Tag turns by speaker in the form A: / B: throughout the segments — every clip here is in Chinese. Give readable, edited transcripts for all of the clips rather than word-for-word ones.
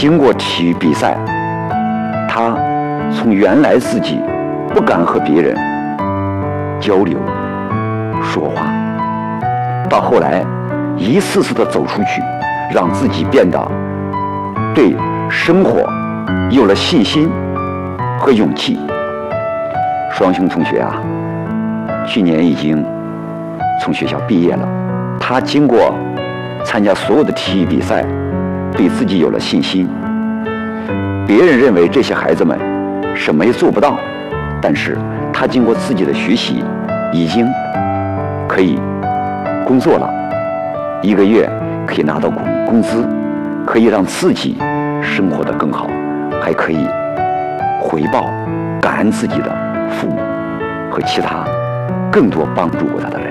A: 经过体育比赛，他从原来自己不敢和别人交流说话，到后来一次次的走出去，让自己变得对生活有了信心和勇气。双雄同学啊，去年已经从学校毕业了，他经过参加所有的体育比赛，对自己有了信心。别人认为这些孩子们什么也做不到，但是他经过自己的学习，已经可以工作了，1个月可以拿到工资，可以让自己生活得更好，还可以回报感恩自己的父母和其他更多帮助过他的人。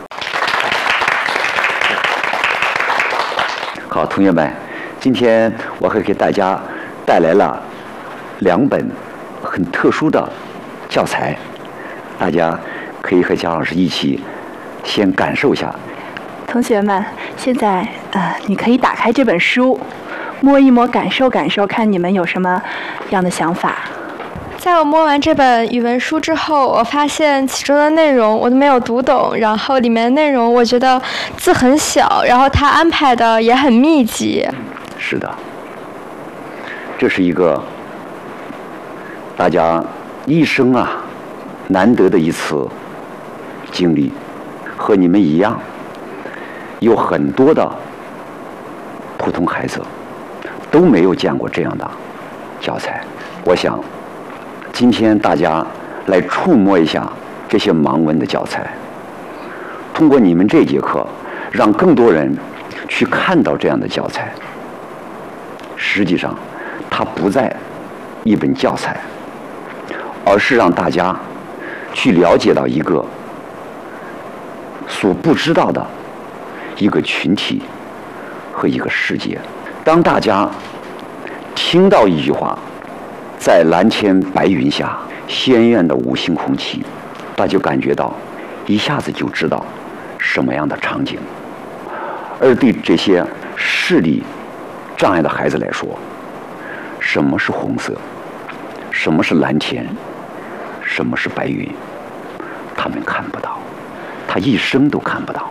A: 好，同学们，今天我还给大家带来了2本很特殊的教材，大家可以和姜老师一起先感受一下。
B: 同学们，现在你可以打开这本书，摸一摸，感受感受，看你们有什么样的想法。
C: 在我摸完这本语文书之后，我发现其中的内容我都没有读懂，然后里面的内容我觉得字很小，然后它安排的也很密集。
A: 是的，这是一个大家一生啊难得的一次经历，和你们一样，有很多的普通孩子都没有见过这样的教材。我想今天大家来触摸一下这些盲文的教材，通过你们这节课，让更多人去看到这样的教材。实际上它不在一本教材，而是让大家去了解到一个所不知道的一个群体和一个世界。当大家听到一句话，在蓝天白云下，鲜艳的五星红旗，大家就感觉到一下子就知道什么样的场景。而对这些视力障碍的孩子来说，什么是红色，什么是蓝天，什么是白云，他们看不到，他一生都看不到。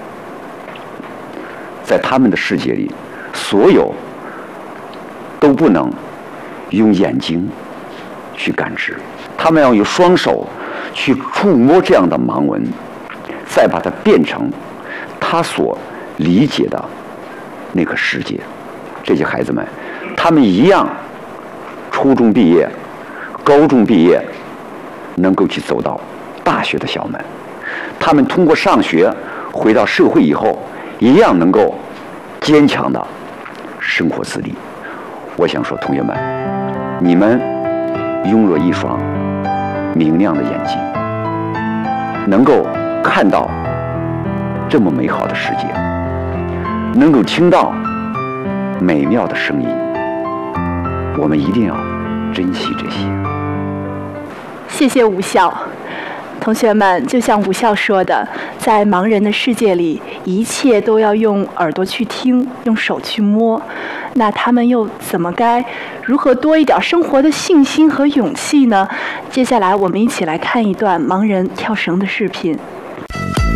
A: 在他们的世界里，所有都不能用眼睛去感知，他们要用双手去触摸这样的盲文，再把它变成他所理解的那个世界。这些孩子们，他们一样，初中毕业、高中毕业，能够去走到大学的校门。他们通过上学回到社会以后，一样能够坚强的生活自理。我想说，同学们，你们拥有一双明亮的眼睛，能够看到这么美好的世界，能够听到美妙的声音，我们一定要珍惜这些。
B: 谢谢武校。同学们，就像武校说的，在盲人的世界里，一切都要用耳朵去听，用手去摸。那他们又如何多一点生活的信心和勇气呢？接下来我们一起来看一段盲人跳绳的视频。